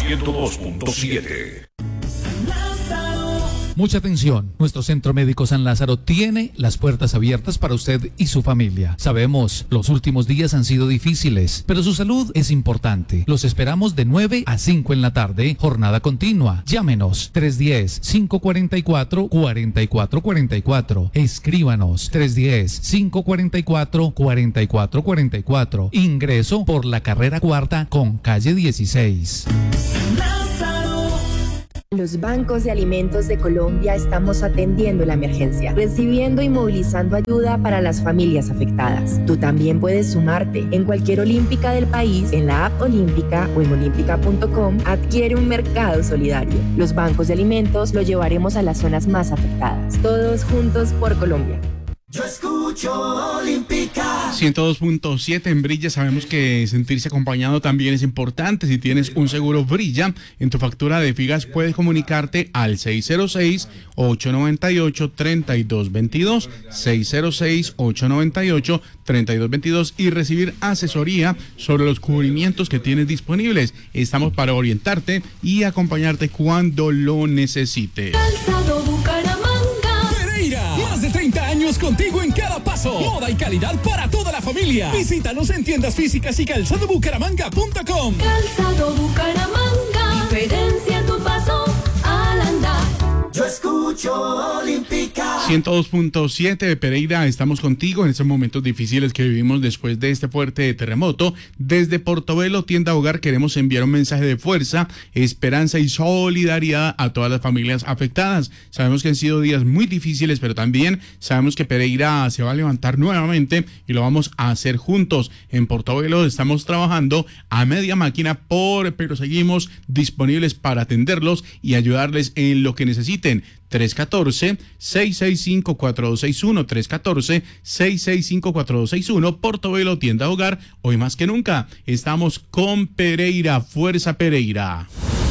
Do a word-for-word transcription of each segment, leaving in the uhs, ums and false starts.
ciento dos punto siete. Mucha atención, nuestro Centro Médico San Lázaro tiene las puertas abiertas para usted y su familia. Sabemos, los últimos días han sido difíciles, pero su salud es importante. Los esperamos de nueve a cinco en la tarde, jornada continua. Llámenos tres uno cero, cinco cuatro cuatro, cuatro cuatro cuatro cuatro. Escríbanos tres uno cero, cinco cuatro cuatro, cuatro cuatro cuatro cuatro. Ingreso por la carrera cuarta con calle dieciséis. Los bancos de alimentos de Colombia estamos atendiendo la emergencia, recibiendo y movilizando ayuda para las familias afectadas. Tú también puedes sumarte. En cualquier olímpica del país, en la app Olímpica o en olímpica punto com, adquiere un mercado solidario. Los bancos de alimentos lo llevaremos a las zonas más afectadas. Todos juntos por Colombia. Yo escucho Olímpica. ciento dos punto siete en Brilla. Sabemos que sentirse acompañado también es importante. Si tienes un seguro Brilla en tu factura de Figas, puedes comunicarte al seis cero seis, ocho nueve ocho, tres dos dos dos, seis cero seis, ocho nueve ocho, tres dos dos dos y recibir asesoría sobre los cubrimientos que tienes disponibles. Estamos para orientarte y acompañarte cuando lo necesites. Calzado Bucaramanga. Pereira, más de treinta años contigo en cada paso. Moda y calidad para toda la familia. Visítanos en tiendas físicas y calzado bucaramanga punto com. Calzado Bucaramanga. Diferencia tu paso al andar. Yo escucho Olímpica. ciento dos punto siete de Pereira, estamos contigo en estos momentos difíciles que vivimos después de este fuerte terremoto. Desde Portobelo, tienda hogar, queremos enviar un mensaje de fuerza, esperanza y solidaridad a todas las familias afectadas. Sabemos que han sido días muy difíciles, pero también sabemos que Pereira se va a levantar nuevamente y lo vamos a hacer juntos. En Portobelo estamos trabajando a media máquina, por, pero seguimos disponibles para atenderlos y ayudarles en lo que necesiten. tres uno cuatro, seis seis cinco, cuatro dos seis uno, tres uno cuatro, seis seis cinco, cuatro dos seis uno, Portobelo, tienda hogar, hoy más que nunca, estamos con Pereira, fuerza Pereira.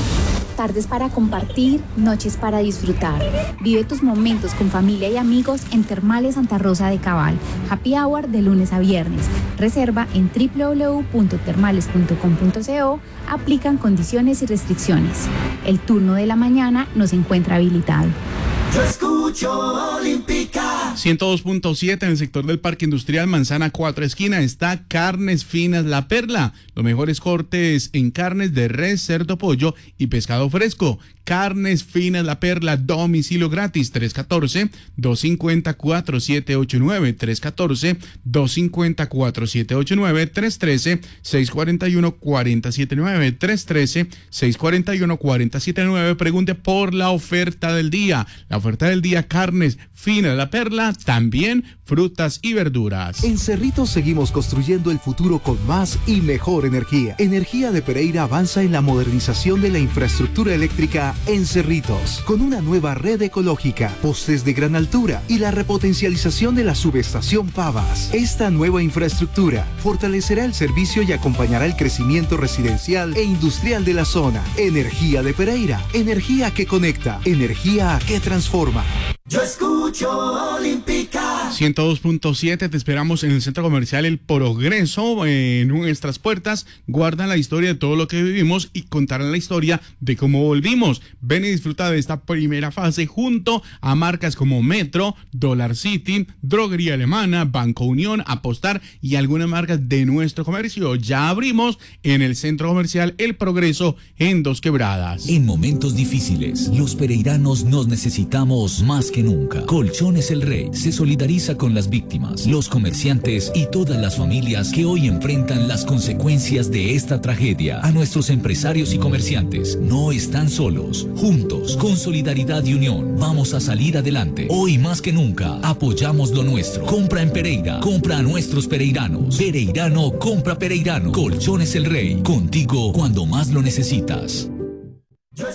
Tardes para compartir, noches para disfrutar. Vive tus momentos con familia y amigos en Termales Santa Rosa de Cabal. Happy Hour de lunes a viernes. Reserva en doble u doble u doble u punto termales punto com punto co. Aplican condiciones y restricciones. El turno de la mañana nos encuentra habilitado. Yo escucho Olímpica. ciento dos punto siete en el sector del Parque Industrial Manzana cuatro Esquina está Carnes Finas La Perla. Los mejores cortes en carnes de res, cerdo, pollo y pescado fresco. Carnes Finas La Perla, domicilio gratis, tres uno cuatro, dos cinco cero, cuatro siete ocho nueve, tres uno cuatro, dos cinco cero, cuatro siete ocho nueve, tres uno tres, seis cuatro uno, cuatro siete nueve, tres uno tres, seis cuatro uno, cuatro siete nueve. Pregunte por la oferta del día. La oferta del día, Carnes Finas La Perla, también frutas y verduras. En Cerritos seguimos construyendo el futuro con más y mejor energía. Energía de Pereira avanza en la modernización de la infraestructura eléctrica en Cerritos, con una nueva red ecológica, postes de gran altura y la repotencialización de la subestación Pavas. Esta nueva infraestructura fortalecerá el servicio y acompañará el crecimiento residencial e industrial de la zona. Energía de Pereira, energía que conecta, energía que transforma. Yo escucho Olímpica. ciento dos punto siete, te esperamos en el Centro Comercial El Progreso, en nuestras puertas. Guardan la historia de todo lo que vivimos y contarán la historia de cómo volvimos. Ven y disfruta de esta primera fase junto a marcas como Metro, Dollar City, Droguería Alemana, Banco Unión, Apostar y algunas marcas de nuestro comercio. Ya abrimos en el Centro Comercial El Progreso en Dos Quebradas. En momentos difíciles, los pereiranos nos necesitamos más que nunca. Colchones El Rey se solidariza con las víctimas, los comerciantes y todas las familias que hoy enfrentan las consecuencias de esta tragedia. A nuestros empresarios y comerciantes, no están solos. Juntos, con solidaridad y unión, vamos a salir adelante. Hoy más que nunca, apoyamos lo nuestro. Compra en Pereira, compra a nuestros pereiranos. Pereirano, compra pereirano. Colchones El Rey, contigo cuando más lo necesitas. Yo escucho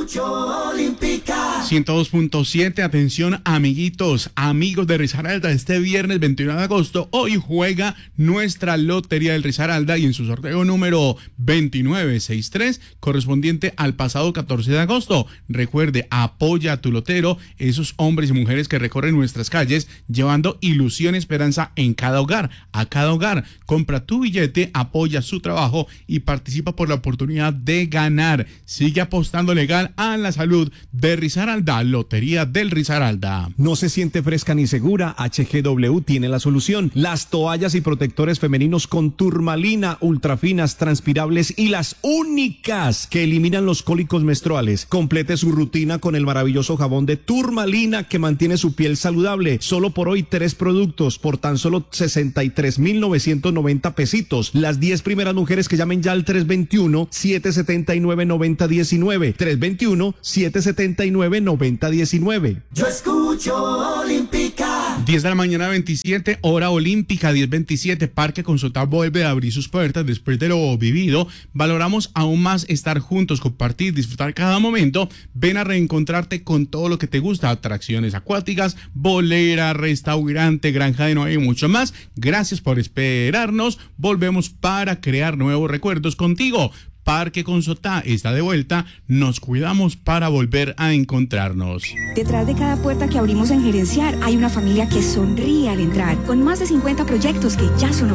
escucho Olímpica. ciento dos punto siete, atención amiguitos, amigos de Risaralda, este viernes veintiuno de agosto, hoy juega nuestra Lotería del Risaralda y en su sorteo número veintinueve sesenta y tres, correspondiente al pasado catorce de agosto. Recuerde, apoya a tu lotero, esos hombres y mujeres que recorren nuestras calles llevando ilusión y esperanza en cada hogar, a cada hogar. Compra tu billete, apoya su trabajo y participa por la oportunidad de ganar. Sigue apostando legal a la salud de Risaralda, Lotería del Risaralda. ¿No se siente fresca ni segura? H G W tiene la solución. Las toallas y protectores femeninos con turmalina, ultrafinas, transpirables y las únicas que eliminan los cólicos menstruales. Complete su rutina con el maravilloso jabón de turmalina que mantiene su piel saludable. Solo por hoy tres productos por tan solo sesenta y tres mil novecientos noventa pesitos. Las diez primeras mujeres que llamen ya al tres veintiuno, siete setenta y nueve, noventa diecinueve. tres veintiuno, siete setenta y nueve, noventa diecinueve. Yo escucho Olímpica. diez de la mañana veintisiete, hora olímpica, diez veintisiete, Parque Consulta vuelve a abrir sus puertas después de lo vivido. Valoramos aún más estar juntos, compartir, disfrutar cada momento. Ven a reencontrarte con todo lo que te gusta, atracciones acuáticas, bolera, restaurante, granja de Noé y mucho más. Gracias por esperarnos. Volvemos para crear nuevos recuerdos contigo. Parque Consotá está de vuelta, nos cuidamos para volver a encontrarnos. Detrás de cada puerta que abrimos en Gerenciar hay una familia que sonríe al entrar, con más de cincuenta proyectos que ya son